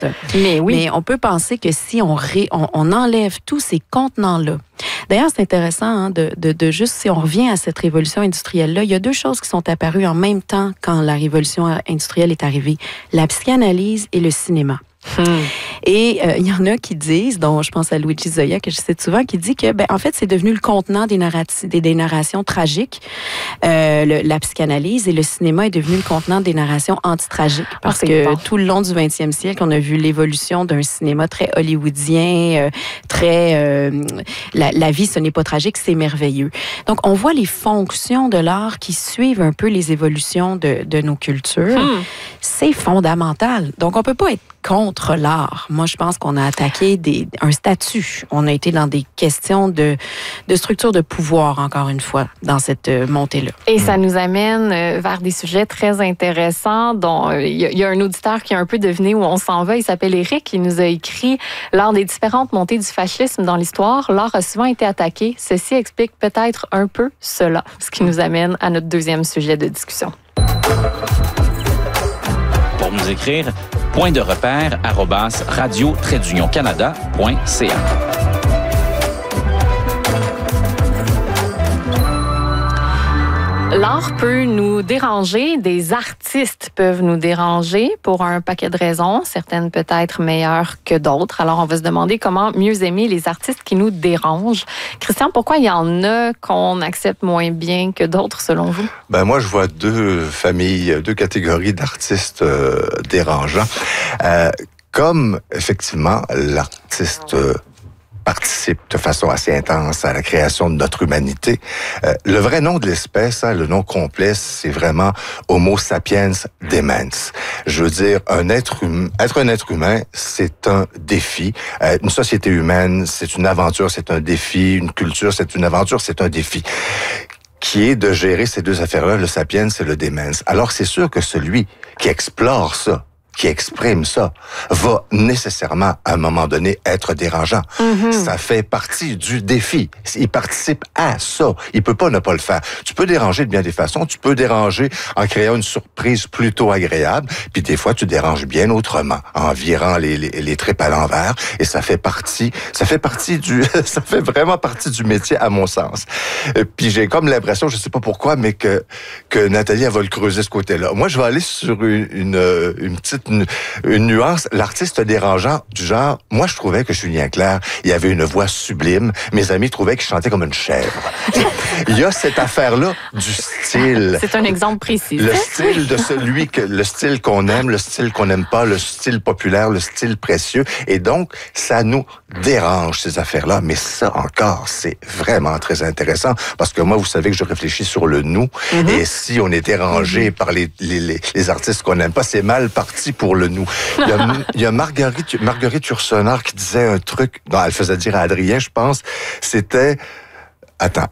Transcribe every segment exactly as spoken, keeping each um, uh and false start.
Mais oui. Mais on peut penser que si on, ré, on, on enlève tous ces contenants-là, d'ailleurs, c'est intéressant hein, de, de, de juste, si on revient à cette révolution industrielle-là, il y a deux choses qui sont apparues en même temps quand la révolution industrielle est arrivée, la psychanalyse et le cinéma. Hmm. Et il euh, y en a qui disent, dont je pense à Luigi Zoya, que je cite souvent, qui dit que, ben, en fait, c'est devenu le contenant des, narrati- des, des narrations tragiques, euh, le, la psychanalyse, et le cinéma est devenu le contenant des narrations anti-tragiques. Parce ah, que bon. Tout le long du vingtième siècle, on a vu l'évolution d'un cinéma très hollywoodien, euh, très... Euh, la, la vie, ce n'est pas tragique, c'est merveilleux. Donc, on voit les fonctions de l'art qui suivent un peu les évolutions de, de nos cultures. Hmm. C'est fondamental. Donc, on peut pas être contre l'art. Moi, je pense qu'on a attaqué des, un statut. On a été dans des questions de, de structure de pouvoir, encore une fois, dans cette euh, montée-là. Et ça nous amène euh, vers des sujets très intéressants dont il euh, y, y a un auditeur qui a un peu deviné où on s'en va. Il s'appelle Éric. Il nous a écrit « Lors des différentes montées du fascisme dans l'histoire, l'art a souvent été attaqué. Ceci explique peut-être un peu cela. » Ce qui nous amène à notre deuxième sujet de discussion. Pour nous écrire, point de repère arobase radio trait d'union canada point c a. L'art peut nous déranger, des artistes peuvent nous déranger pour un paquet de raisons, certaines peut-être meilleures que d'autres. Alors, on va se demander comment mieux aimer les artistes qui nous dérangent. Christian, pourquoi il y en a qu'on accepte moins bien que d'autres, selon vous? Ben moi, je vois deux familles, deux catégories d'artistes euh, dérangeants. Euh, comme, effectivement, l'artiste... Euh, participe de façon assez intense à la création de notre humanité. Euh, le vrai nom de l'espèce, hein, le nom complet, c'est vraiment Homo sapiens demens. Je veux dire, un être hum, être un être humain, c'est un défi. Euh, une société humaine, c'est une aventure, c'est un défi. Une culture, c'est une aventure, c'est un défi. Qui est de gérer ces deux affaires-là, le sapiens et le demens. Alors, c'est sûr que celui qui explore ça, qui exprime ça, va nécessairement, à un moment donné, être dérangeant. Mm-hmm. Ça fait partie du défi. Il participe à ça. Il peut pas ne pas le faire. Tu peux déranger de bien des façons. Tu peux déranger en créant une surprise plutôt agréable. Puis des fois, tu déranges bien autrement, en virant les, les, les tripes à l'envers. Et ça fait partie, ça fait partie du, ça fait vraiment partie du métier, à mon sens. Puis j'ai comme l'impression, je sais pas pourquoi, mais que, que Nathalie, elle va le creuser ce côté-là. Moi, je vais aller sur une, une, une petite Une, une nuance, l'artiste dérangeant du genre, moi je trouvais que Julien Clerc, il avait une voix sublime, mes amis trouvaient qu'il chantait comme une chèvre. Il y a cette affaire-là du style. C'est un exemple précis. Le style de celui que, le style qu'on aime, le style qu'on n'aime pas, le style populaire, le style précieux, et donc ça nous dérange ces affaires-là, mais ça encore, c'est vraiment très intéressant, parce que moi, vous savez que je réfléchis sur le nous, mm-hmm. et si on est dérangé mm-hmm. par les, les, les, les artistes qu'on n'aime pas, c'est mal parti pour le nous. Il y a, il y a Marguerite, Marguerite Yourcenar qui disait un truc, non, elle faisait dire à Adrien, je pense, c'était, attends,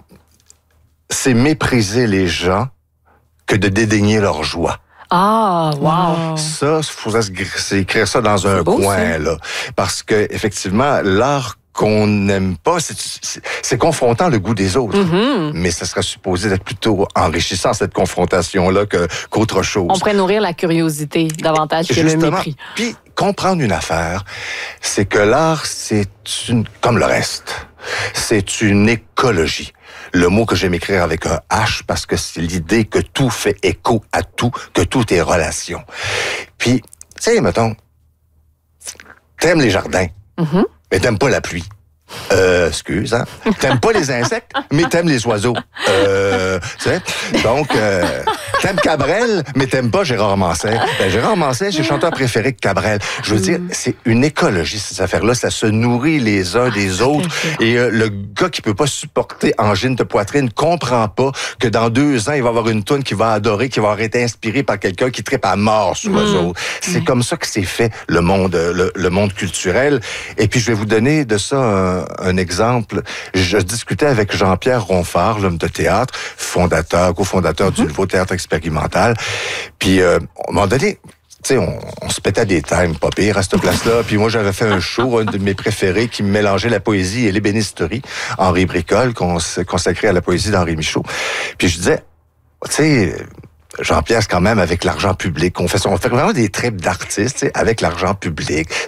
c'est mépriser les gens que de dédaigner leur joie. Ah, wow! Ça, il faudrait écrire ça dans un beau, coin, ça. Là. Parce que, effectivement, l'art qu'on n'aime pas, c'est, c'est, c'est confrontant le goût des autres. Mm-hmm. Mais ça serait supposé d'être plutôt enrichissant, cette confrontation-là, que, qu'autre chose. On pourrait nourrir la curiosité davantage que Justement, le mépris. Puis, comprendre une affaire, c'est que l'art, c'est une, comme le reste, c'est une écologie. Le mot que j'aime écrire avec un H, parce que c'est l'idée que tout fait écho à tout, que tout est relation. Puis, tu sais, mettons, t'aimes les jardins. Mm-hmm. Mais t'aimes pas la pluie. Euh, excuse, hein? T'aimes pas les insectes, mais t'aimes les oiseaux. Euh, tu sais? Donc, euh, t'aimes Cabrel, mais t'aimes pas Gérard Manset. Ben, Gérard Manset, j'ai chanteur préféré que Cabrel. Je veux dire, c'est une écologie, ces affaires-là. Ça se nourrit les uns des autres. Et euh, le gars qui peut pas supporter angine de poitrine comprend pas que dans deux ans, il va avoir une toune qu'il va adorer, qui va avoir été inspirée par quelqu'un qui trippe à mort sur eux autres. C'est comme ça que c'est fait, le monde, le, le monde culturel. Et puis, je vais vous donner de ça un, un exemple. Je discutais avec Jean-Pierre Ronfard, l'homme de théâtre, fondateur, cofondateur mm-hmm. du Nouveau Théâtre expérimental. Puis, euh, à un moment donné, tu sais, on, on se pétait des times pas pire à cette place-là. Puis moi, j'avais fait un show, un de mes préférés, qui mélangeait la poésie et l'ébénisterie. Henri Bricole, cons- consacré à la poésie d'Henri Michaud. Puis je disais, tu sais, Jean-Pierre, c'est quand même avec l'argent public qu'on fait ça. On fait vraiment des trips d'artistes avec l'argent public.